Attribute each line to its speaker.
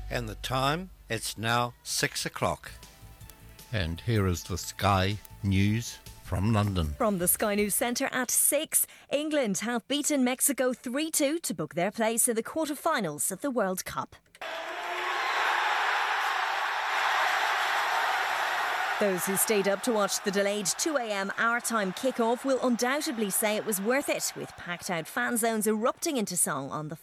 Speaker 1: And the time, it's now 6 o'clock.
Speaker 2: And here is the Sky News from London.
Speaker 3: From the Sky News Centre at 6, England have beaten Mexico 3-2 to book their place in the quarter-finals of the World Cup. Those who stayed up to watch the delayed 2 a.m. our time kick-off will undoubtedly say it was worth it, with packed-out fan zones erupting into song on the